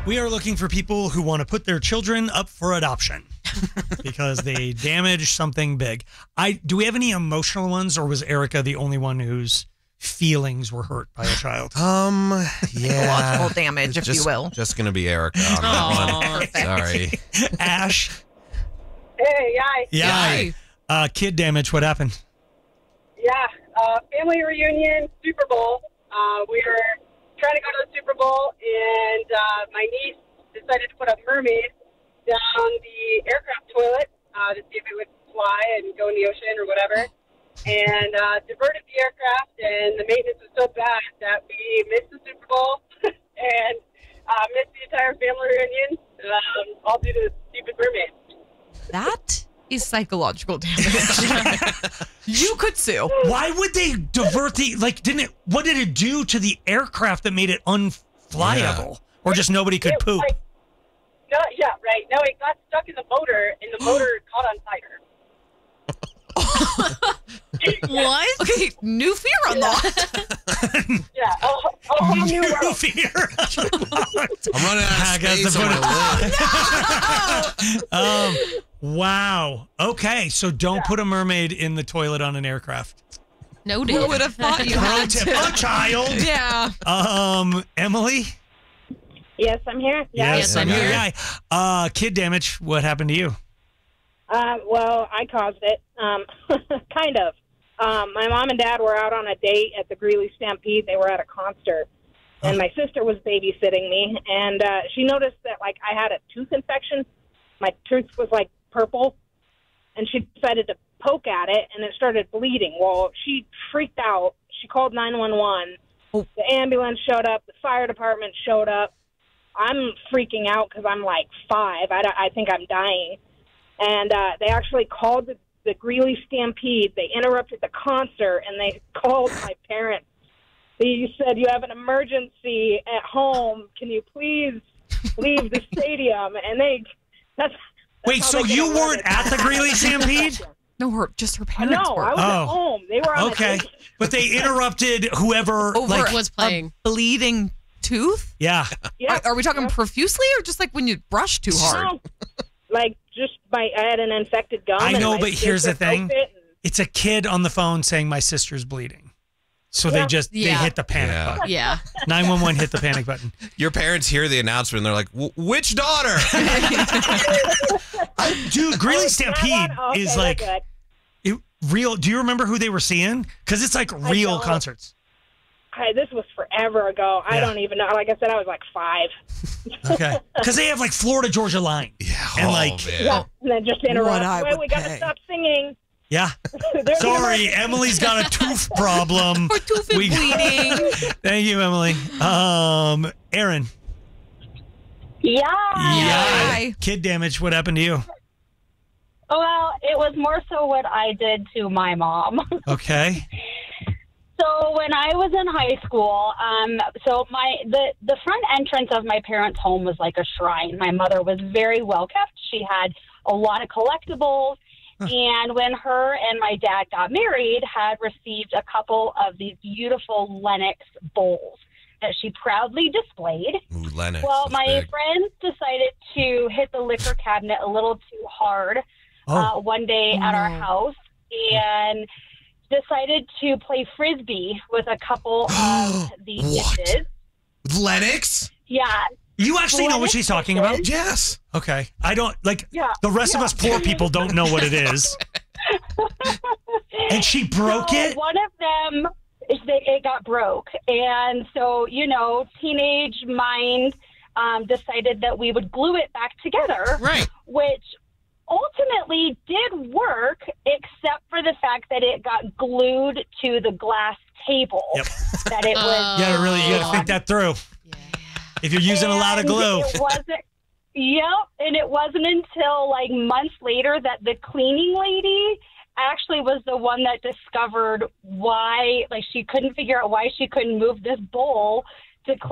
We are looking for people who want to put their children up for adoption because they damaged something big. Do we have any emotional ones, or was Erica the only one whose feelings were hurt by a child? Yeah. Psychological damage, if you will. Just going to be Erica on that one. Sorry. Ash? Hey, yay. Yeah. Kid damage, what happened? Yeah, family reunion, Super Bowl. We were trying to go to the Super Bowl, and my niece decided to put a mermaid down the aircraft toilet to see if it would fly and go in the ocean or whatever, and diverted the aircraft, and the maintenance was so bad that we missed the Super Bowl and missed the entire family reunion, all due to the stupid mermaid. That is psychological damage. You could sue. Why would they divert what did it do to the aircraft that made it unflyable? Yeah. Or just nobody could poop? Right. No, it got stuck in the motor, and the motor caught on fire. What? Okay, new fear unlocked. Yeah, a whole new world. Fear. I'm running out of space on my lid. Wow. Okay, so don't put a mermaid in the toilet on an aircraft. No, dude. Who would have thought you had to? A child. Yeah. Emily? Yes, I'm here. Yes, I'm here. Kid damage, what happened to you? Well, I caused it. Kind of. My mom and dad were out on a date at the Greeley Stampede. They were at a concert. And my sister was babysitting me. And she noticed that, I had a tooth infection. My tooth was, purple. And she decided to poke at it, and it started bleeding. Well, she freaked out. She called 911. The ambulance showed up. The fire department showed up. I'm freaking out because I'm 5. I think I'm dying. And they actually called the Greeley Stampede. They interrupted the concert, and they called my parents. They said, "You have an emergency at home. Can you please leave the stadium?" And that's wait, so you weren't at the Greeley Stampede? No, just her parents No, were. I was at home. They were on a date. But they interrupted whoever was playing. A bleeding tooth? Yeah. Are we talking profusely, or just when you brush too hard? No, I had an infected gum. I know, but here's the thing. It's a kid on the phone saying my sister's bleeding. So they hit the panic button. Yeah. 911 hit the panic button. Your parents hear the announcement and they're like, which daughter? Dude, Greeley Stampede is real. Do you remember who they were seeing? Because it's real concerts. This was forever ago. I don't even know. Like I said, I was 5. Okay. Because they have Florida Georgia Line. Yeah. And and then just interrupt. Wait, we got to stop singing. Yeah. Sorry, Emily's got a tooth problem. Her tooth is bleeding. Thank you, Emily. Aaron. Yeah. Kid damage, what happened to you? Well, it was more so what I did to my mom. Okay. So when I was in high school, the front entrance of my parents' home was like a shrine. My mother was very well kept. She had a lot of collectibles. And when her and my dad got married, had received a couple of these beautiful Lennox bowls that she proudly displayed. Ooh, Lennox. Well, my friends decided to hit the liquor cabinet a little too hard one day at our house and decided to play Frisbee with a couple of the dishes. Lennox? Yeah. You actually know what she's talking about? Yes. Okay. I don't, the rest of us poor people don't know what it is. And she broke it? One of them, it got broke. And so, teenage mind decided that we would glue it back together. Right. Which ultimately did work, except for the fact that it got glued to the glass table. Yep. That it was. You gotta think that through. Yeah. If you're using a lot of glue. It wasn't. Yep, and it wasn't until months later that the cleaning lady actually was the one that discovered why, she couldn't figure out why she couldn't move this bowl